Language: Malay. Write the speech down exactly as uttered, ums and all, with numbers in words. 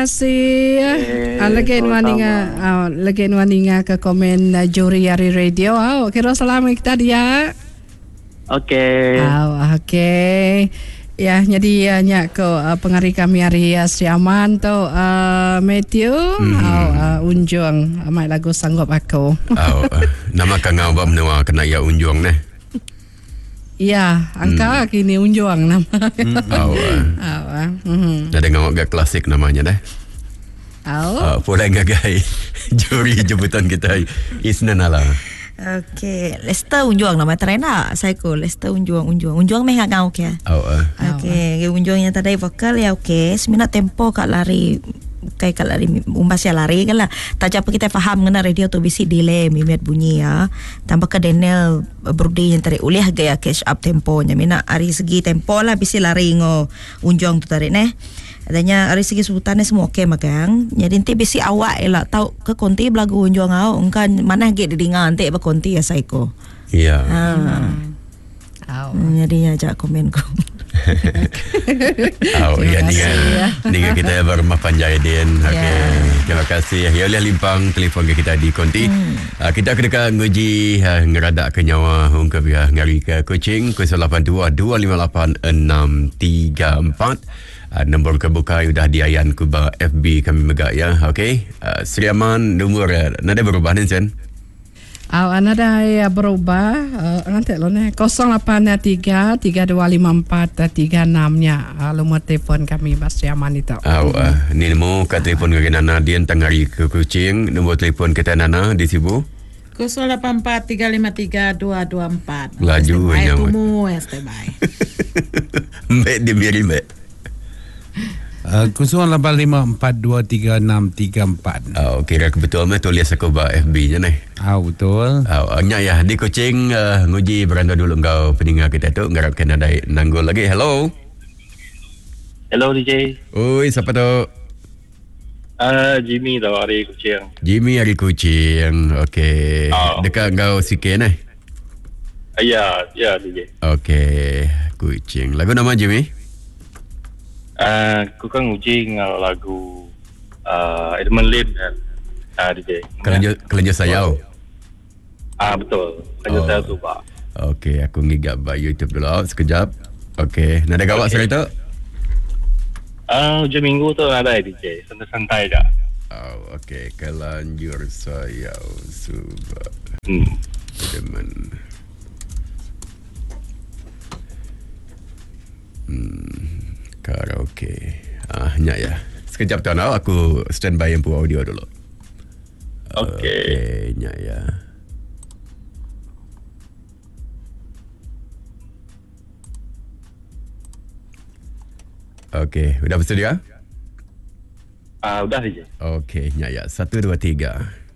kasih. Eh, Ah, lagi sama-sama. waninga, ah, lagi waninga ke komen uh, juri hari radio. Ah, kira selamat kita dia. Okey. Ah, okey. Ya, jadi uh, nyak ke uh, pengari kami hari uh, Siaman tu uh, Matthew, Hmm. au uh, unjung amai lagu sanggup aku. Oh, uh, nama kang abam nawa kena ya unjuang neh. Ya, angka kini unjung nama. Oh, uh, Au, ah, mhm. ada ngawak gak klasik namanya dah. Au. Uh, pula ngagai juri jemputan kita Isnan ala. Okey, Lester unjuang nama trena saya ko Lester unjuang unjuang unjuang meh ngau ke. Oh, uh, Okey, unjuang yang tadi vokal ya okey, semina tempo kat lari kayak kat lari umbas ya lari kan lah. Tak apa kita faham ngena radio tu bisi delay mimet bunyi ya. Tambah ke Daniel Brody yang tarik ulih gaya catch up temponya. Mina hari segi tempo lah bisi lari ngo unjuang tu tarik neh. Adanya hari segi sebutannya semua okey magang. Jadi nanti bisi awak elak tahu ke konti belagu unjuang au engkan mana gek didengar nanti apa konti ya saiko. iya. Ha. Au. Hmm, jadi ajak komen ko. Oh, Terima ya ni kasih, ya. ni kita bermah panjai din. Okey. Ya. Terima kasih. Ya oleh limpang telefon ke kita di konti. Hmm. Uh, kita kedekat nguji uh, ngeradak ke nyawa ungkap ya ngari ke Kuching kosong lapan dua dua lima lapan enam tiga empat. Uh, nombor kebuka sudah diayan ku ba F B kami megak ya. Okey. Uh, Seriaman nombor uh, nada berubah ni sen. Au anada ya berubah uh, nanti lo ne kosong lapan tiga tiga dua lima empat tiga enam nya alamat telefon kami Mas Yaman itu. Au uh, ni nemu kat telefon ke Nana Dian tangari ke Kuching, nombor telefon kita Nana di Sibu. kosong lapan empat tiga lima tiga dua dua empat. Laju Ay, nyawa. tumu ya standby. Mbak dia biari mbak. Uh, kosong lapan lima empat dua tiga enam tiga empat. Oh, kira betul meh tulis aku ba F B nya nih. Ah, betul. Oh, nya ya di Kuching uh, nguji beranda dulu engkau pendengar kita tu ngarap kena ada nanggul lagi. Hello. Hello D J. Oi, siapa tu? Ah, Jimmy tau hari Kuching. Jimmy dari Kuching. Okey. Oh. Dekat engkau sikit nih. Ah, ya, ya D J. Okey, Kuching. Lagu nama Jimmy? Ah, aku kan uji dengan lagu ah Edmund Lin dan ah D J. Kelenjo kelenjo sayau. Ah betul. Kan Oh. saya tu Pak. Okey, aku ngigap ba YouTube dulu sekejap. Okey, nak ada gawak okay. Cerita? Ah, hujung minggu tu ada D J. Santai-santai dah. Oh, okey. Kelanjur sayau suba. Hmm. Teman. Hmm. Karaoke. Ah, nyak ya. Sekejap tuan aku standby yang pu audio dulu. Okey. Okey, nyak ya. Okey, udah bersedia? Ah, udah D J. Okey, nyak ya. Satu, dua, tiga.